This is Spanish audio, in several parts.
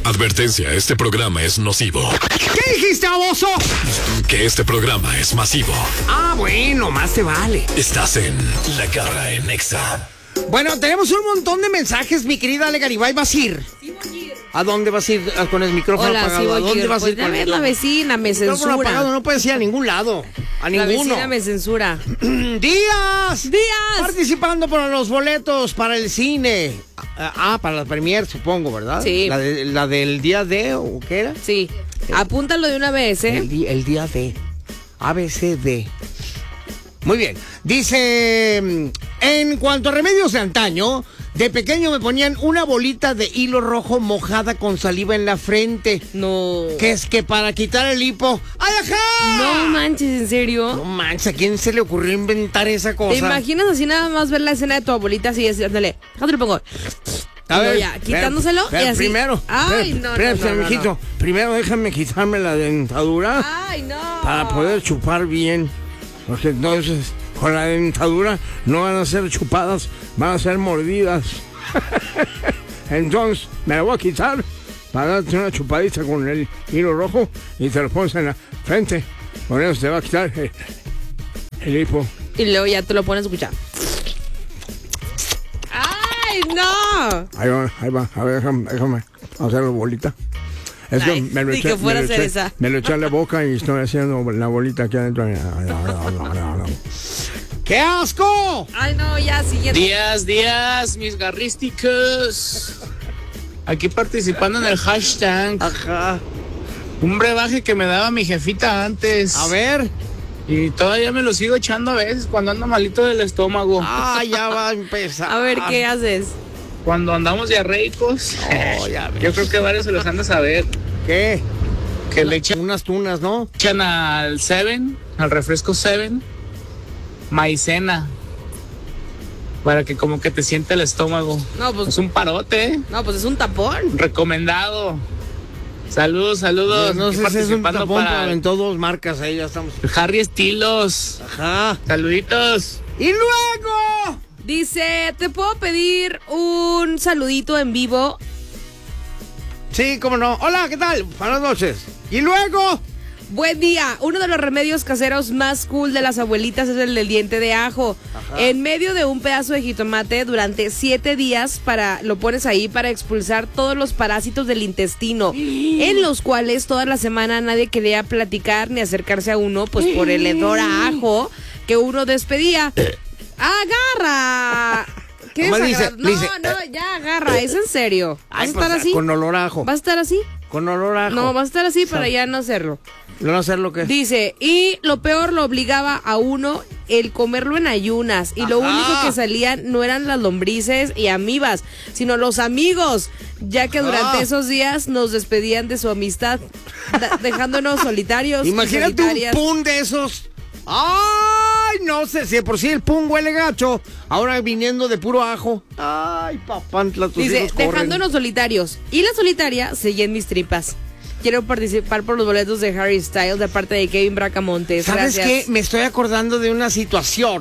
Advertencia, este programa es nocivo. ¿Qué dijiste, baboso? Que este programa es masivo. Ah, bueno, más te vale. Estás en La Garra en Nexa. Bueno, tenemos un montón de mensajes, mi querida Ale Garibay. ¿Vas a ir? Sí, voy a ir. ¿A dónde vas a ir con el micrófono Hola, apagado? sí, ¿A dónde vas a ir? Pues, a ver, la vecina me censura. Apagado, no puedes ir a ningún lado. A La ninguno. vecina me censura. ¡Díaz! ¡Díaz! Participando por los boletos para el cine. Para la premier, supongo, ¿verdad? Sí. La del día D, ¿o qué era? Sí. Apúntalo de una vez, ¿eh? El día D. ABCD. Muy bien. Dice, en cuanto a remedios de antaño, de pequeño me ponían una bolita de hilo rojo mojada con saliva en la frente. No. Que es que para quitar el hipo. ¡Ay, ajá! No manches, ¿en serio? No manches, ¿a quién se le ocurrió inventar esa cosa? ¿Te imaginas así nada más ver la escena de tu abuelita así diciéndole, déjate lo pongo? A ver, ya, quitándoselo y así. Primero. Ay, no, mijito. Primero déjame quitarme la dentadura. Ay, no. Para poder chupar bien. Porque entonces, con la dentadura no van a ser chupadas, van a ser mordidas. Entonces, me la voy a quitar para darte una chupadita con el hilo rojo y te lo pones en la frente. Con eso te va a quitar el hipo. Y luego ya te lo pones a escuchar. ¡Ay, no! Ahí va. A ver, déjame hacerlo bolita. Es que me lo eché, me lo eché a la boca y estoy haciendo la bolita aquí adentro. ¡Qué asco! Ay, no, ya, siguiente. Días, mis garrísticos. Aquí participando en el hashtag. Ajá. Un brebaje que me daba mi jefita antes. A ver. Y todavía me lo sigo echando a veces cuando ando malito del estómago. Ah, ya va a empezar. A ver, ¿qué haces? Cuando andamos diarreicos. Ya ves. Yo creo que varios se los han de saber. ¿Qué? Que le echan Unas tunas, ¿no? al Seven, al refresco Seven, maicena. Para que como que te siente el estómago. No, pues. Es un parote, ¿eh? No, pues es un tapón. Recomendado. Saludos. No sé si es un tapón, para pero en todas marcas ahí ya estamos. Harry Estilos. Ajá. Saluditos. ¡Y luego! Dice, ¿te puedo pedir un saludito en vivo? Sí, cómo no. Hola, ¿qué tal? Buenas noches. ¿Y luego? Buen día. Uno de los remedios caseros más cool de las abuelitas es el del diente de ajo. Ajá. En medio de un pedazo de jitomate durante 7 días lo pones ahí para expulsar todos los parásitos del intestino, en los cuales toda la semana nadie quería platicar ni acercarse a uno, pues por el hedor a ajo que uno despedía. ¡Agarra! ¿Qué es no, ya agarra, es en serio. ¿Vas a estar así? Con olor a ajo. ¿Vas a estar así? Con olor a ajo. No, vas a estar así para ya no hacerlo. ¿No hacer lo que? Dice, y lo peor lo obligaba a uno el comerlo en ayunas. Y lo único que salían no eran las lombrices y amibas, sino los amigos, ya que durante esos días nos despedían de su amistad, dejándonos solitarios. Imagínate un pun de esos. ¡Ay! No sé, si de por sí el pun huele gacho, ahora viniendo de puro ajo. ¡Ay, papantla, tus dice, hijos corren! Dejándonos solitarios. Y la solitaria seguía en mis tripas. Quiero participar por los boletos de Harry Styles de parte de Kevin Bracamontes. ¿Sabes Gracias. qué? Me estoy acordando de una situación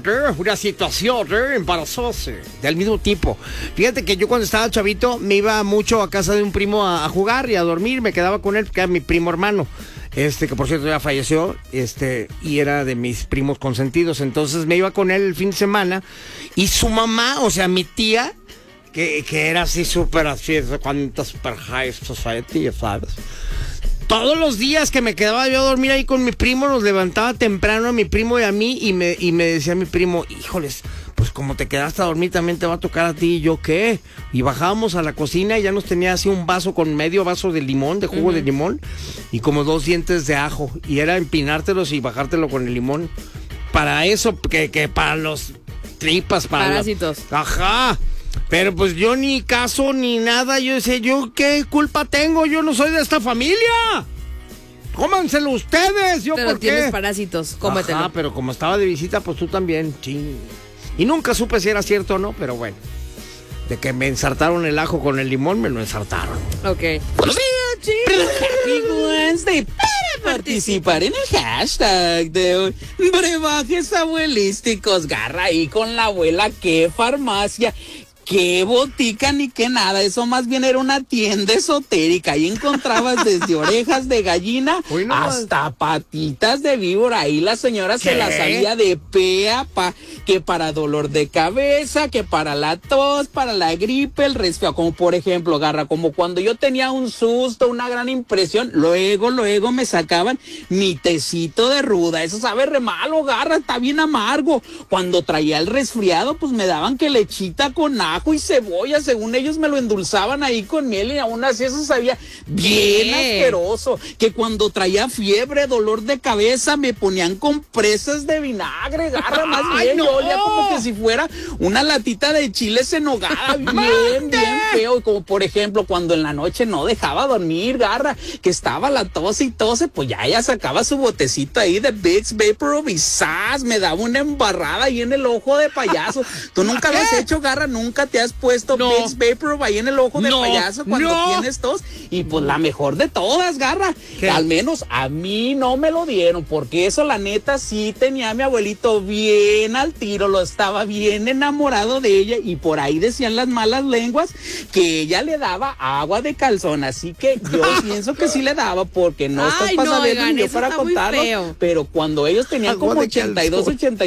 embarazosa, del mismo tipo. Fíjate que yo cuando estaba chavito me iba mucho a casa de un primo a jugar y a dormir. Me quedaba con él, porque era mi primo hermano. Que por cierto ya falleció, y era de mis primos consentidos. Entonces me iba con él el fin de semana y su mamá, o sea, mi tía, que era así súper super high society, ya sabes. Todos los días que me quedaba yo a dormir ahí con mi primo, nos levantaba temprano a mi primo y a mí y me decía mi primo, híjoles, pues como te quedaste a dormir también te va a tocar a ti. ¿Y yo qué? Y bajábamos a la cocina y ya nos tenía así un vaso con medio vaso de limón, de jugo de limón, y como 2 dientes de ajo. Y era empinártelos y bajártelo con el limón. Para eso, que para los tripas, para parásitos. Ajá. Pero pues yo ni caso ni nada. Yo decía, ¿yo qué culpa tengo? Yo no soy de esta familia. Cómanselo ustedes. ¿Yo pero por qué? Tienes parásitos, cómetelo. Ajá, pero como estaba de visita, pues tú también. Ching. Y nunca supe si era cierto o no, pero bueno. De que me ensartaron el ajo con el limón, me lo ensartaron. Ok. Buenos días, chicos. Para participar en el hashtag de hoy, brebajes abuelísticos, garra ahí con la abuela, qué farmacia. qué botica ni qué nada, eso más bien era una tienda esotérica. Ahí encontrabas desde orejas de gallina hasta patitas de víbora. Ahí la señora se las sabía de pe a pa, que para dolor de cabeza, que para la tos, para la gripe, el resfriado, como por ejemplo, Garra, como cuando yo tenía un susto, una gran impresión, luego me sacaban mi tecito de ruda. Eso sabe re malo, Garra, está bien amargo. Cuando traía el resfriado, pues me daban que lechita con ajo y cebolla, según ellos me lo endulzaban ahí con miel, y aún así eso sabía bien asqueroso. Que cuando traía fiebre, dolor de cabeza, me ponían compresas de vinagre, Garra, más bien, yo olía como que si fuera una latita de chiles en nogada, bien feo. Y como por ejemplo, cuando en la noche no dejaba dormir, Garra, que estaba la tos y tose, pues ya ella sacaba su botecito ahí de Vicks Vaporub y ¡zas! Me daba una embarrada ahí en el ojo de payaso. ¿Tú nunca lo has hecho, Garra? ¿Nunca te has puesto Vicks Vaporub ahí en el ojo de payaso cuando tienes tos? Y pues la mejor de todas, Garra. Al menos a mí no me lo dieron, porque eso la neta sí tenía a mi abuelito bien al tiro, lo estaba bien enamorado de ella, y por ahí decían las malas lenguas que ella le daba agua de calzón, así que yo pienso que sí le daba, porque no estás para saber ni yo para contarlo, pero cuando ellos tenían como 82, 83